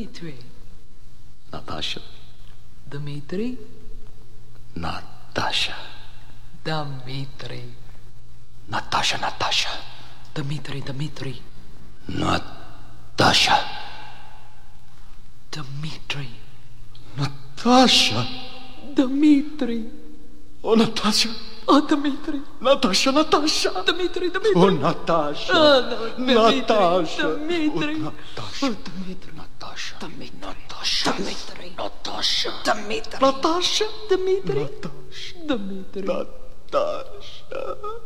Dmitri. Natasha. Dmitri. Natasha. Dmitri. Natasha. Dmitri. Natasha. Dmitri. Natasha. Dmitri. Oh, Natasha. Oh, Dmitri. Natasha. Dmitri. Oh, Natasha. Oh, no, Natasha. Dmitri. Oh, Natasha. Oh, Dmitri. Natasha. Natasha. Dmitri. Natasha. Dmitri. Natasha. Dmitri. Natasha. Dmitri. Natasha.